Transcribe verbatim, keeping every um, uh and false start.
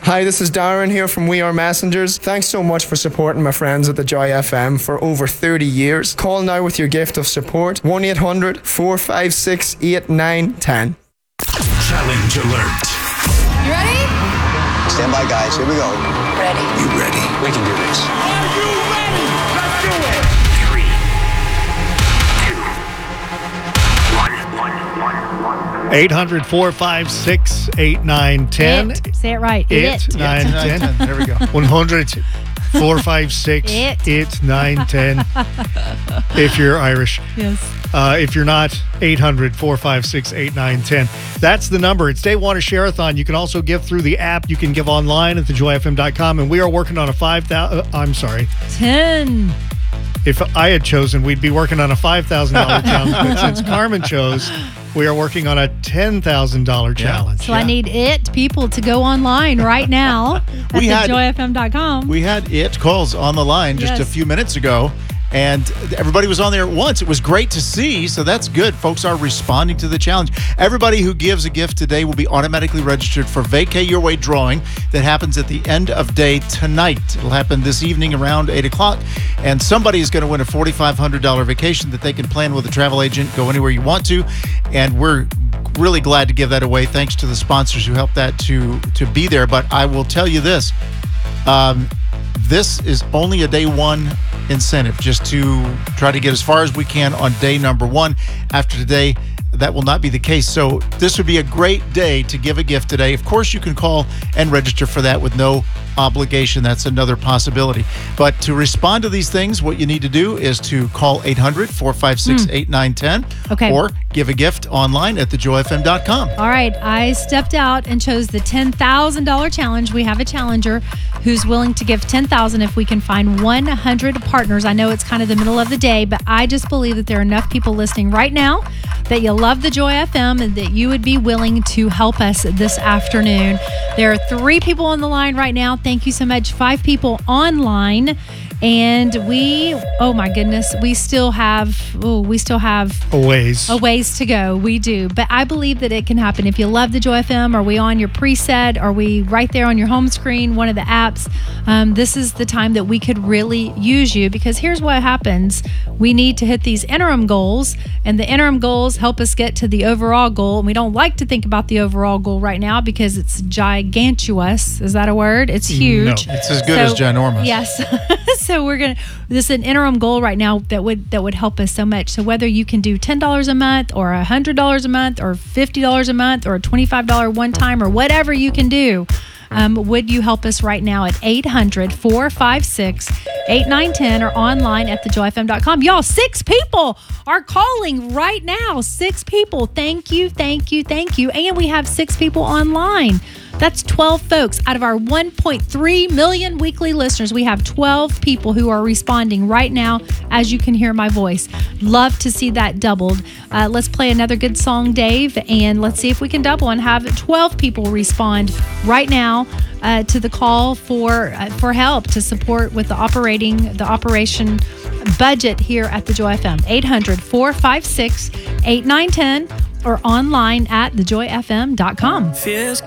Hi, this is Darren here from We Are Messengers. Thanks so much for supporting my friends at the Joy F M for over thirty years. Call now with your gift of support. one eight hundred four five six eight nine one zero. Challenge alert. You ready? Stand by, guys. Here we go. Ready. You ready? We can do this. Are you ready? Let's do it. Three, two, one, one, one, one. eight hundred four five six eight nine one zero. It. Say it right. It. It. nine It. ten. There we go. one hundred four five six It. eight nine ten. If you're Irish. Yes. Uh, if you're not, eight hundred four five six eight nine one zero. That's the number. It's Day One of Share-a-thon. You can also give through the app. You can give online at the joy f m dot com. And we are working on a five thousand. Uh, I'm sorry. ten. If I had chosen, we'd be working on a five thousand dollars challenge. But since Carmen chose, we are working on a ten thousand dollars challenge. So I need it people to go online right now at We the had- joy f m dot com. We had it calls on the line just Yes. a few minutes ago, and everybody was on there at once. It was great to see, so that's good. Folks are responding to the challenge. Everybody who gives a gift today will be automatically registered for Vacay Your Way drawing that happens at the end of day tonight. It'll happen this evening around eight o'clock, and somebody is going to win a four thousand five hundred dollars vacation that they can plan with a travel agent, go anywhere you want to, and we're really glad to give that away. Thanks to the sponsors who helped that to, to be there. But I will tell you this. Um, This is only a day one incentive, just to try to get as far as we can on day number one. After today, that will not be the case. So this would be a great day to give a gift today. Of course, you can call and register for that with no obligation. That's another possibility. But to respond to these things, what you need to do is to call eight hundred four five six eight nine one zero Okay. or give a gift online at the joy f m dot com. All right, I stepped out and chose the ten thousand dollars challenge. We have a challenger who's willing to give ten thousand dollars if we can find one hundred partners. I know it's kind of the middle of the day, but I just believe that there are enough people listening right now that you love the Joy F M and that you would be willing to help us this afternoon. There are three people on the line right now. Thank you so much. Five people online. And we, oh my goodness, we still have, oh, we still have A ways. a ways to go. We do. But I believe that it can happen. If you love the Joy F M, are we on your preset? Are we right there on your home screen, one of the apps? Um, this is the time that we could really use you, because here's what happens. We need to hit these interim goals, and the interim goals help us get to the overall goal. And we don't like to think about the overall goal right now because it's gigantuous. Is that a word? It's huge. No. It's as good as ginormous. Yes. So we're gonna. This is an interim goal right now that would that would help us so much. So whether you can do ten dollars a month, or a hundred dollars a month, or fifty dollars a month, or a twenty five dollar one time, or whatever you can do, um, would you help us right now at eight hundred four five six eight nine one zero or online at the joy f m dot com? Y'all, six people are calling right now. Six people. Thank you, thank you, thank you. And we have six people online. That's twelve folks out of our one point three million weekly listeners. We have twelve people who are responding right now as you can hear my voice. Love to see that doubled. Uh, let's play another good song, Dave, and let's see if we can double and have twelve people respond right now uh, to the call for uh, for help to support with the operating the operation budget here at the Joy F M. eight hundred four five six eight nine one zero or online at the joy f m dot com. Feels